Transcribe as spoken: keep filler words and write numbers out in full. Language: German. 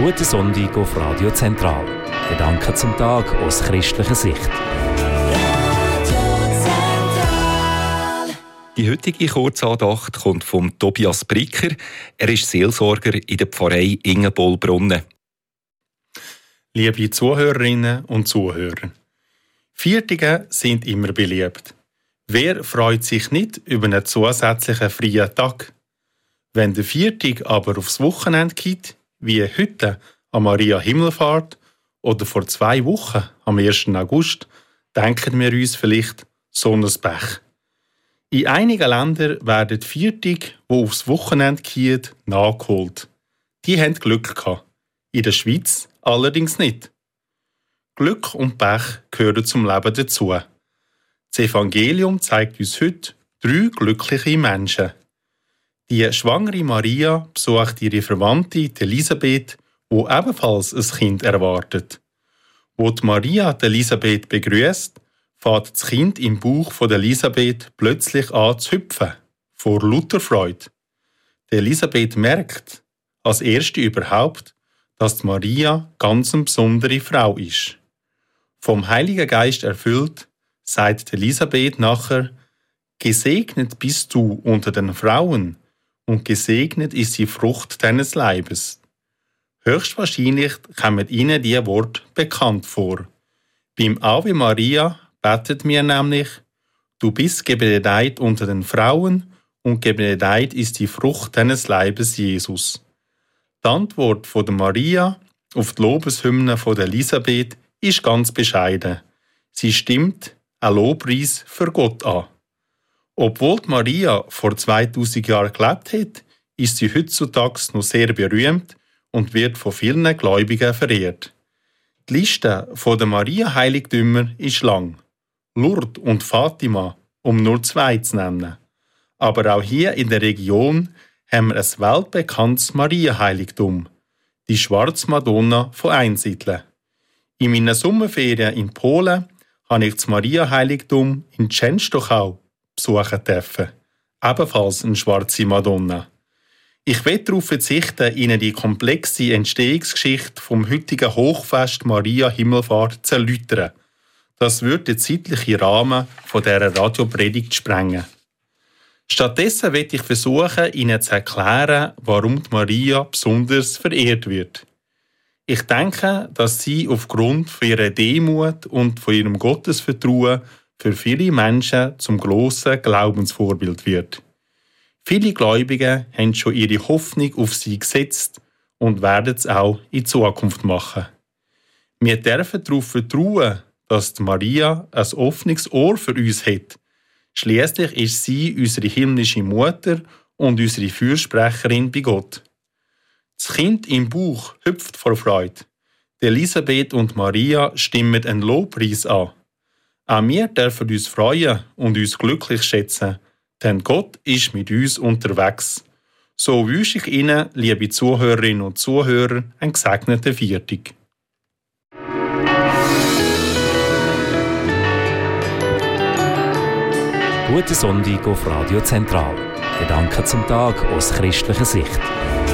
Guten Sonntag auf Radio Zentral. Gedanken zum Tag aus christlicher Sicht. Die heutige Kurzandacht kommt von Tobias Bricker. Er ist Seelsorger in der Pfarrei Ingenbollbrunnen. Liebe Zuhörerinnen und Zuhörer, Viertige sind immer beliebt. Wer freut sich nicht über einen zusätzlichen freien Tag? Wenn der Viertig aber aufs Wochenende geht, wie heute an Maria Himmelfahrt oder vor zwei Wochen am ersten August, denken wir uns vielleicht so ein Pech. In einigen Ländern werden die Viertig, die aufs Wochenende gehen, nachgeholt. Die haben Glück gehabt. In der Schweiz allerdings nicht. Glück und Pech gehören zum Leben dazu. Das Evangelium zeigt uns heute drei glückliche Menschen. Die schwangere Maria besucht ihre Verwandte Elisabeth, die ebenfalls ein Kind erwartet. Wo die Maria die Elisabeth begrüßt, fängt das Kind im Bauch von Elisabeth plötzlich an zu hüpfen, vor lauter Freude. Die Elisabeth merkt, als erste überhaupt, dass die Maria ganz eine besondere Frau ist. Vom Heiligen Geist erfüllt, sagt Elisabeth nachher: Gesegnet bist du unter den Frauen, und gesegnet ist die Frucht deines Leibes. Höchstwahrscheinlich kommen ihnen diese Worte bekannt vor. Beim Ave Maria betet mir nämlich: Du bist gebenedeit unter den Frauen, und gebenedeit ist die Frucht deines Leibes, Jesus. Die Antwort von der Maria auf die Lobeshymne von der Elisabeth ist ganz bescheiden. Sie stimmt ein Lobpreis für Gott an. Obwohl die Maria vor zweitausend Jahren gelebt hat, ist sie heutzutage noch sehr berühmt und wird von vielen Gläubigen verehrt. Die Liste der Maria-Heiligtümer ist lang. Lourdes und Fatima, um nur zwei zu nennen. Aber auch hier in der Region haben wir ein weltbekanntes Maria-Heiligtum, die Schwarze Madonna von Einsiedeln. In meinen Sommerferien in Polen habe ich das Maria-Heiligtum in Częstochow besuchen dürfen. Ebenfalls eine schwarze Madonna. Ich will darauf verzichten, Ihnen die komplexe Entstehungsgeschichte vom heutigen Hochfest Maria Himmelfahrt zu erläutern. Das würde den zeitlichen Rahmen von dieser Radiopredigt sprengen. Stattdessen will ich versuchen, Ihnen zu erklären, warum die Maria besonders verehrt wird. Ich denke, dass sie aufgrund von ihrer Demut und von ihrem Gottesvertrauen für viele Menschen zum grossen Glaubensvorbild wird. Viele Gläubige haben schon ihre Hoffnung auf sie gesetzt und werden es auch in Zukunft machen. Wir dürfen darauf vertrauen, dass die Maria ein offenes Ohr für uns hat. Schliesslich ist sie unsere himmlische Mutter und unsere Fürsprecherin bei Gott. Das Kind im Bauch hüpft vor Freude. Die Elisabeth und Maria stimmen einen Lobpreis an. Auch wir dürfen uns freuen und uns glücklich schätzen, denn Gott ist mit uns unterwegs. So wünsche ich Ihnen, liebe Zuhörerinnen und Zuhörer, einen gesegneten Viertig. Guten Sonntag auf Radio Zentral. Gedanken zum Tag aus christlicher Sicht.